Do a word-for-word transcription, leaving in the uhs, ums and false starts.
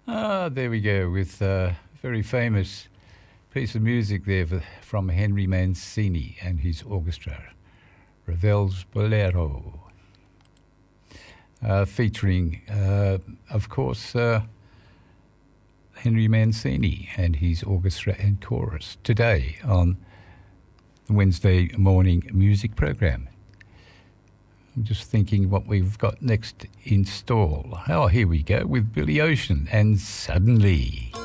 Ah, there we go, with a very famous piece of music there for, from Henry Mancini and his orchestra, Ravel's Bolero, uh, featuring, uh, of course, uh, Henry Mancini and his orchestra and chorus today on the Wednesday morning music program. I'm just thinking what we've got next in store. Oh, here we go with Billy Ocean and Suddenly.